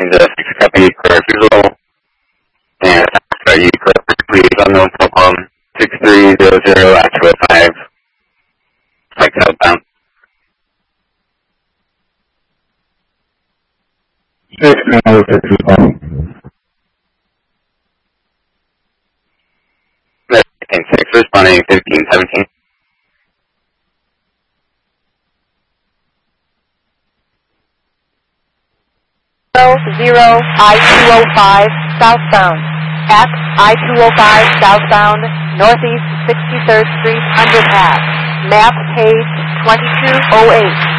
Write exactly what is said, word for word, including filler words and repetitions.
And uh, six copy for refusal. And uh, you correct, please, unknown Telcom six three zero zero at two oh five. Like southbound. Six now six is fine. fifteen six, responding fifteen seventeen. Zero I two oh five southbound. At I two oh five southbound, northeast sixty-third Street, under pass. Map page twenty-two oh eight.